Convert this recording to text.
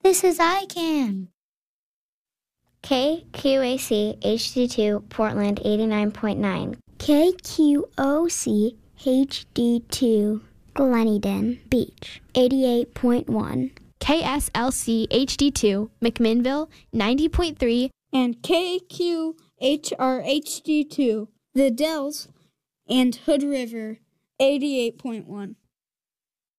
This is ICANN. KQAC HD2 Portland 89.9. KQOC HD2 Gleneden Beach 88.1. KSLC HD2 McMinnville 90.3. And KQHR HD2 The Dells and Hood River 88.1.